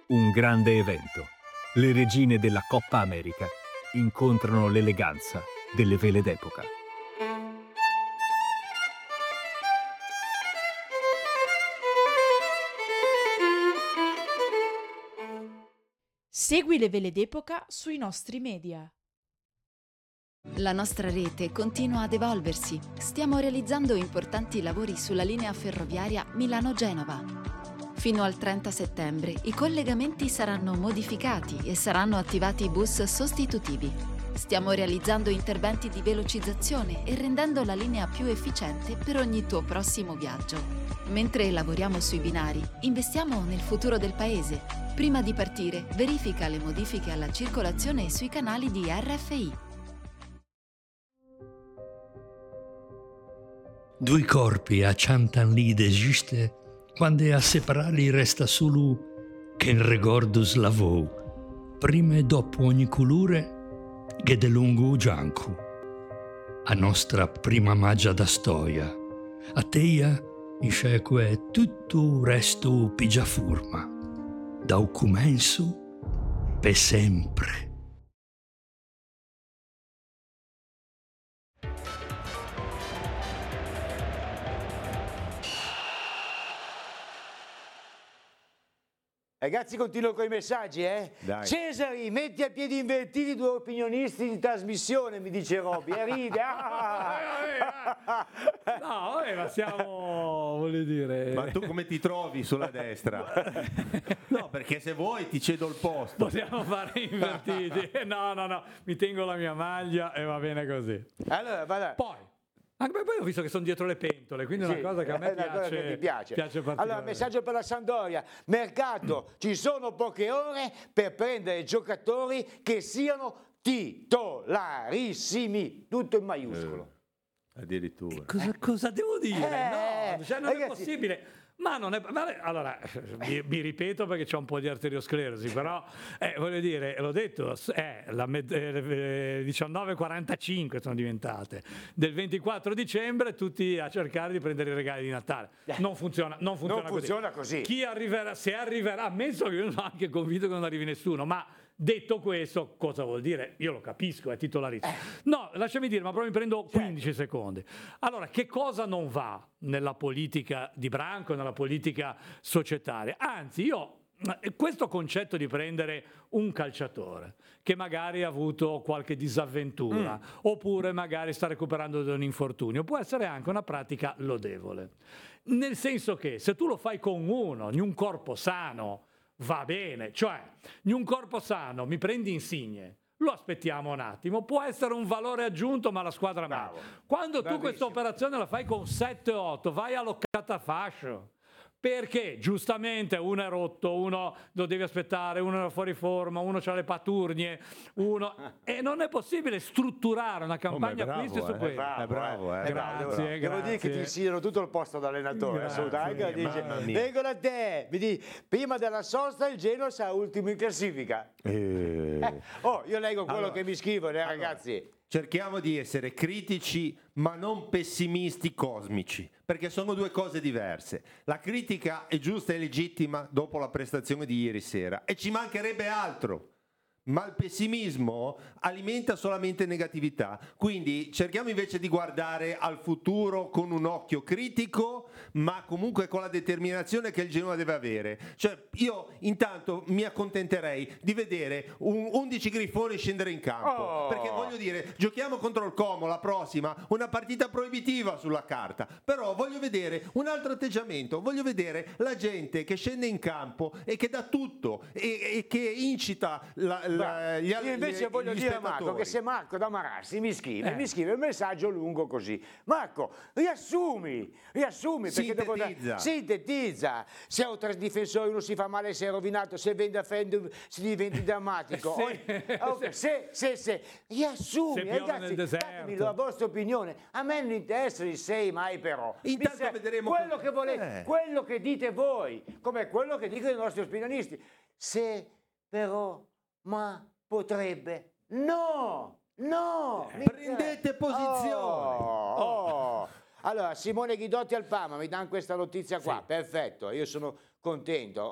Un grande evento. Le regine della Coppa America incontrano l'eleganza delle vele d'epoca. Segui le vele d'epoca sui nostri media. La nostra rete continua ad evolversi. Stiamo realizzando importanti lavori sulla linea ferroviaria Milano-Genova. Fino al 30 settembre i collegamenti saranno modificati e saranno attivati bus sostitutivi. Stiamo realizzando interventi di velocizzazione e rendendo la linea più efficiente per ogni tuo prossimo viaggio. Mentre lavoriamo sui binari, investiamo nel futuro del paese. Prima di partire, verifica le modifiche alla circolazione sui canali di RFI. Due corpi acciantan lì d'esiste quando a separarli resta solo che in ricordo slavò, prima e dopo ogni colore che de lungo gianco. A nostra prima magia da storia, a teia in sceque tutto resto pigia forma, da un comenzo per sempre. Ragazzi, continuo con i messaggi, eh? Dai. Cesari, metti a piedi invertiti due opinionisti in trasmissione, mi dice Robby, e ride. No, vabbè, ma siamo, voglio dire... Ma tu come ti trovi sulla destra? No, perché se vuoi ti cedo il posto. Possiamo fare invertiti. No, mi tengo la mia maglia e va bene così. Allora, vada. Anche poi ho visto che sono dietro le pentole, quindi è una cosa che a me piace particolarmente. Allora, messaggio per la Sampdoria. Mercato, ci sono poche ore per prendere giocatori che siano titolarissimi. Tutto in maiuscolo. Addirittura. Cosa devo dire? No, cioè non ragazzi, è possibile. Ma non è... Allora, mi ripeto perché c'ho un po' di arteriosclerosi, però voglio dire, l'ho detto, la 19:45 sono diventate. Del 24 dicembre tutti a cercare di prendere i regali di Natale. Non funziona così. Chi arriverà, se arriverà, ammesso che io sono anche convinto che non arrivi nessuno, ma... Detto questo, cosa vuol dire? Io lo capisco, è titolarissimo. No, lasciami dire, ma proprio mi prendo 15 secondi. Allora, che cosa non va nella politica di Branco, nella politica societaria? Anzi, questo concetto di prendere un calciatore che magari ha avuto qualche disavventura oppure magari sta recuperando da un infortunio può essere anche una pratica lodevole. Nel senso che se tu lo fai con uno, in un corpo sano, va bene, cioè in un corpo sano mi prendi Insigne, lo aspettiamo un attimo, può essere un valore aggiunto ma la squadra meglio. Quando tu questa operazione la fai con 7-8 vai alloccata fascio, perché giustamente uno è rotto, uno lo devi aspettare, uno è fuori forma, uno ha le paturnie, e non è possibile strutturare una campagna acquisti su questo. È bravo. Grazie. Devo dire che ti insidiano tutto il posto da allenatore. Assolutamente. Dice, vengo da te. Mi dici, prima della sosta il Genoa sarà ultimo in classifica. Io leggo quello che mi scrivono, ragazzi. Cerchiamo di essere critici ma non pessimisti cosmici, perché sono due cose diverse. La critica è giusta e legittima dopo la prestazione di ieri sera e ci mancherebbe altro, ma il pessimismo alimenta solamente negatività. Quindi cerchiamo invece di guardare al futuro con un occhio critico, ma comunque con la determinazione che il Genoa deve avere. Cioè io intanto mi accontenterei di vedere 11 grifoni scendere in campo, perché voglio dire, giochiamo contro il Como la prossima, una partita proibitiva sulla carta, però voglio vedere un altro atteggiamento, voglio vedere la gente che scende in campo e che dà tutto e che incita io invece voglio dire a Marco che se Marco da Marassi mi scrive un messaggio lungo così, Marco riassumi perché sintetizza, se ho tre difensori uno si fa male, si è rovinato, se vende a Fender si diventi drammatico, se riassumi, ragazzi, datemi la vostra opinione, a me non interessa il sei mai però, intanto vedremo quello che volete, quello che dite voi, come quello che dicono i nostri opinionisti, se però ma potrebbe, no, prendete posizione. Allora Simone Ghidotti al Parma mi danno questa notizia qua, perfetto, io sono contento.